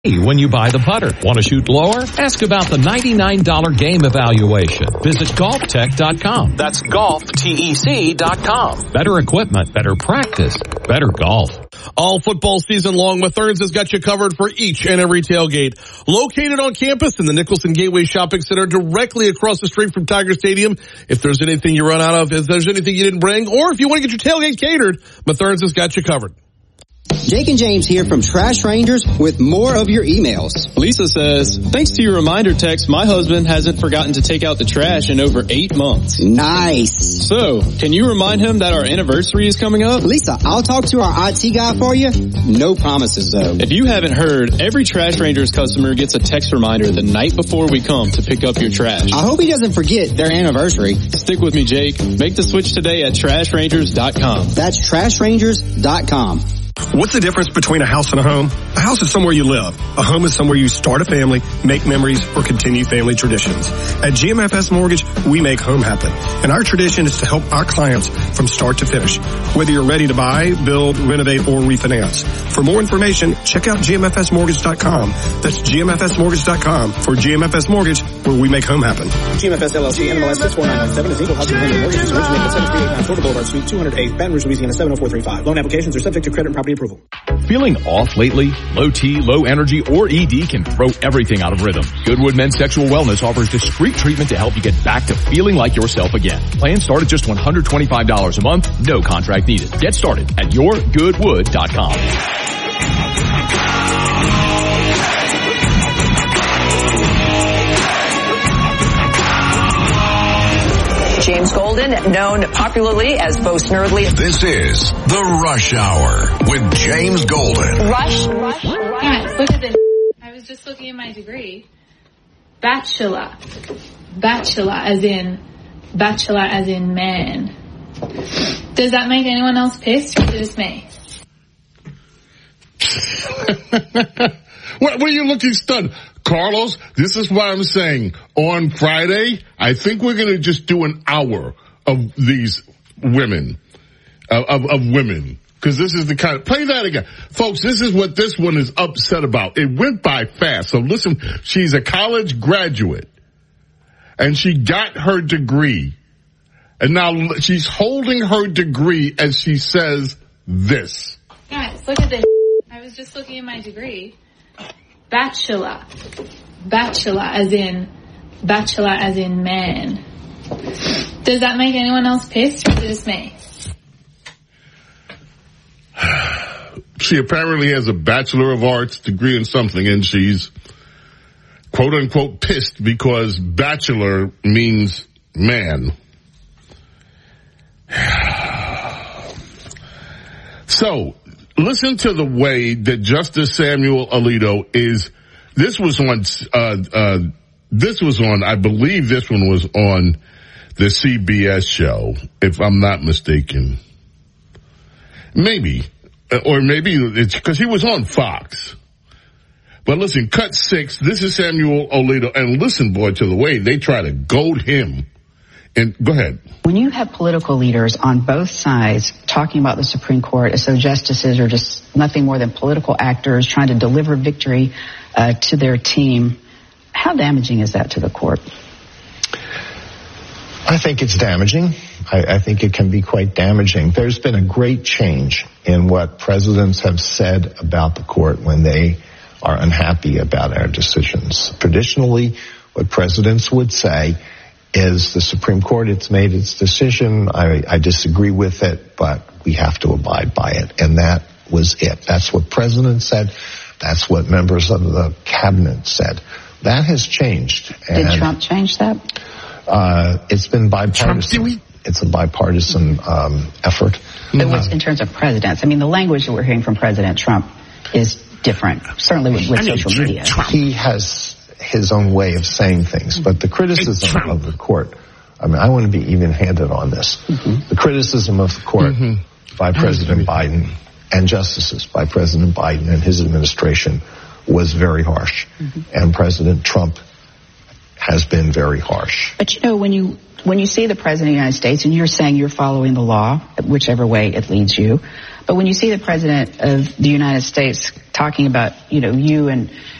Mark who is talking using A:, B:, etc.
A: When you buy the putter. Want to shoot lower? Ask about the $99 game evaluation. Visit golftech.com. That's golftec.com. Better equipment, better practice, better golf.
B: All football season long, Mathern's has got you covered for each and every tailgate. Located on campus in the Nicholson Gateway Shopping Center, directly across the street from Tiger Stadium. If there's anything you run out of, if there's anything you didn't bring, or if you want to get your tailgate catered, Mathern's has got you covered.
C: Jake and James here from Trash Rangers with more of your emails.
D: Lisa says, thanks to your reminder text, my husband hasn't forgotten to take out the trash in over 8 months.
C: Nice.
D: So, can you remind him that our anniversary is coming up?
C: Lisa, I'll talk to our IT guy for you. No promises, though.
D: If you haven't heard, every Trash Rangers customer gets a text reminder the night before we come to pick up your trash.
C: I hope he doesn't forget their anniversary.
D: Stick with me, Jake. Make the switch today at TrashRangers.com.
C: That's TrashRangers.com.
E: What's the difference between a house and a home? A house is somewhere you live. A home is somewhere you start a family, make memories, or continue family traditions. At GMFS Mortgage, we make home happen. And our tradition is to help our clients from start to finish. Whether you're ready to buy, build, renovate, or refinance. For more information, check out GMFSmortgage.com. That's GMFSmortgage.com for GMFS Mortgage, where we make home happen.
F: GMFS LLC, NMLS 64997 is equal housing lender. Mortgages originated at 7389 Florida Boulevard, Suite 208, Baton Rouge, Louisiana 70435. Loan applications are subject to credit and property approval.
G: Feeling off lately? Low T, low energy, or ED can throw everything out of rhythm. Goodwood Men's Sexual Wellness offers discreet treatment to help you get back to feeling like yourself again. Plans start at just $125 a month, no contract needed. Get started at yourgoodwood.com.
H: James Golden, known popularly as Bo Snerdley.
I: This is The Rush Hour with James Golden.
J: Rush. Guys, look at this. I was just looking at my degree. Bachelor as in man. Does that make anyone else pissed, or is it just me?
K: What are you looking stunned? Carlos, this is what I'm saying. On Friday, I think we're going to just do an hour of these women, of women. Because this is the kind of, play that again. Folks, this is what this one is upset about. It went by fast. So listen, she's a college graduate. And she got her degree. And now she's holding her degree as she says this.
J: Guys, look at this. I was just looking at my degree. Bachelor as in man. Does that make anyone else pissed, or is it just me?
K: She apparently has a Bachelor of Arts degree in something, and she's quote unquote pissed because bachelor means man. So, listen to the way that Justice Samuel Alito is. This was on, I believe this one was on the CBS show, if I'm not mistaken. Maybe, or maybe it's because he was on Fox. But listen, cut 6, this is Samuel Alito, and listen, boy, to the way they try to goad him. And go ahead.
L: When you have political leaders on both sides talking about the Supreme Court as though justices are just nothing more than political actors trying to deliver victory to their team, how damaging is that to the court?
M: I think it's damaging. I think it can be quite damaging. There's been a great change in what presidents have said about the court when they are unhappy about our decisions. Traditionally, what presidents would say is the Supreme Court, it's made its decision, I disagree with it, but we have to abide by it. And that was it. That's what presidents said. That's what members of the cabinet said. That has changed.
L: Did Trump change that?
M: It's been bipartisan. It's a bipartisan effort.
L: But what's in terms of presidents? I mean, the language that we're hearing from President Trump is different, certainly with social media.
M: He has his own way of saying things, but the criticism of the court, I mean, I want to be even-handed on this. The criticism of the court by President Biden and justices by President Biden and his administration was very harsh. And President Trump has been very harsh.
L: But you know, when you see the President of the United States, and you're saying you're following the law, whichever way it leads you, but when you see the President of the United States talking about, you and